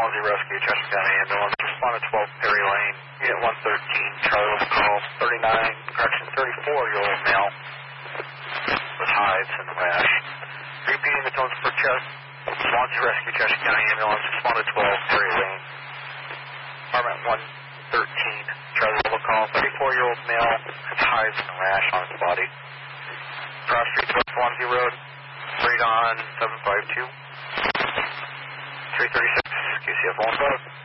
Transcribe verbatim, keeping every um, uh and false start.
Swansea Rescue, Chester County Ambulance. Respond to twelve Perry Lane. Unit one thirteen, Charlie Lima call. thirty-nine, correction, thirty-four-year-old male with hives and a rash. Repeating the tones for chest. Swansea Rescue, Chester County Ambulance. Respond to twelve Perry Lane. Apartment one thirteen, Charlie Lima call. thirty-four-year-old male with hives and a rash on his body. Cross Street, West Swansea Road. Radon seven five two. three thirty-six, K C F one five.